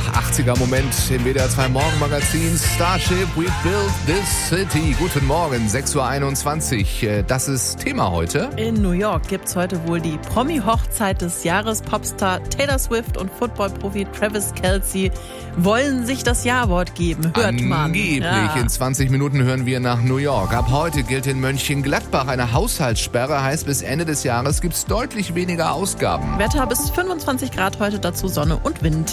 80er-Moment im WDR 2 Morgenmagazin. Starship, we built this city. Guten Morgen, 6.21 Uhr. Das ist Thema heute. In New York gibt's heute wohl die Promi-Hochzeit des Jahres. Popstar Taylor Swift und Football-Profi Travis Kelce wollen sich das Ja-Wort geben. Hört man. Angeblich. Ja. In 20 Minuten hören wir nach New York. Ab heute gilt in Mönchengladbach eine Haushaltssperre. Heißt, bis Ende des Jahres gibt's deutlich weniger Ausgaben. Wetter bis 25 Grad heute, dazu Sonne und Wind.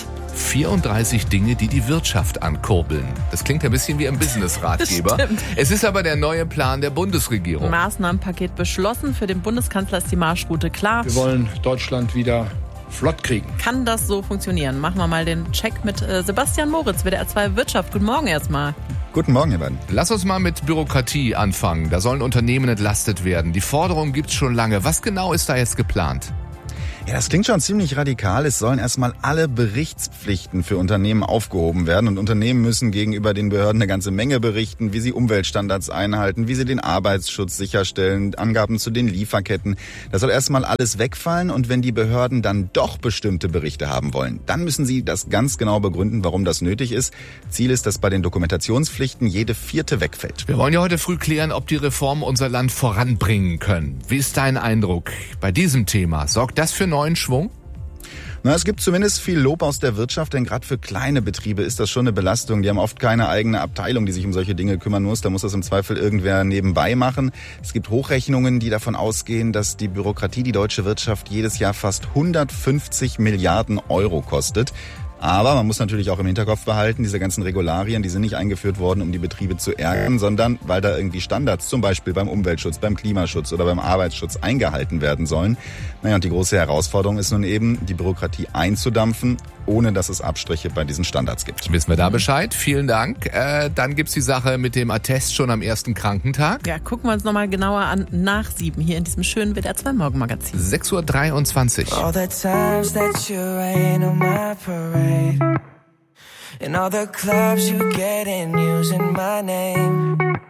34 Dinge, die die Wirtschaft ankurbeln. Das klingt ein bisschen wie ein Business-Ratgeber. Es ist aber der neue Plan der Bundesregierung. Maßnahmenpaket beschlossen. Für den Bundeskanzler ist die Marschroute klar. Wir wollen Deutschland wieder flott kriegen. Kann das so funktionieren? Machen wir mal den Check mit Sebastian Moritz, WDR 2 Wirtschaft. Guten Morgen erstmal. Guten Morgen, Herr Beiden. Lass uns mal mit Bürokratie anfangen. Da sollen Unternehmen entlastet werden. Die Forderung gibt's schon lange. Was genau ist da jetzt geplant? Ja, das klingt schon ziemlich radikal. Es sollen erstmal alle Berichtspflichten für Unternehmen aufgehoben werden. Und Unternehmen müssen gegenüber den Behörden eine ganze Menge berichten, wie sie Umweltstandards einhalten, wie sie den Arbeitsschutz sicherstellen, Angaben zu den Lieferketten. Das soll erstmal alles wegfallen. Und wenn die Behörden dann doch bestimmte Berichte haben wollen, dann müssen sie das ganz genau begründen, warum das nötig ist. Ziel ist, dass bei den Dokumentationspflichten jede 4. wegfällt. Wir wollen ja heute früh klären, ob die Reformen unser Land voranbringen können. Wie ist dein Eindruck bei diesem Thema? Sorgt das für neuen Schwung? Na, es gibt zumindest viel Lob aus der Wirtschaft, denn gerade für kleine Betriebe ist das schon eine Belastung. Die haben oft keine eigene Abteilung, die sich um solche Dinge kümmern muss. Da muss das im Zweifel irgendwer nebenbei machen. Es gibt Hochrechnungen, die davon ausgehen, dass die Bürokratie die deutsche Wirtschaft jedes Jahr fast 150 Milliarden Euro kostet. Aber man muss natürlich auch im Hinterkopf behalten, diese ganzen Regularien, die sind nicht eingeführt worden, um die Betriebe zu ärgern, sondern weil da irgendwie Standards, zum Beispiel beim Umweltschutz, beim Klimaschutz oder beim Arbeitsschutz eingehalten werden sollen. Naja, und die große Herausforderung ist nun eben, die Bürokratie einzudampfen, ohne dass es Abstriche bei diesen Standards gibt. Wissen wir da Bescheid? Vielen Dank. Dann gibt's die Sache mit dem Attest schon am ersten Krankentag. Ja, gucken wir uns nochmal genauer an nach 7 hier in diesem schönen WDR 2 Morgenmagazin. 6.23 Uhr. All the times that you rain on my parade, and all the clubs you get in using my name.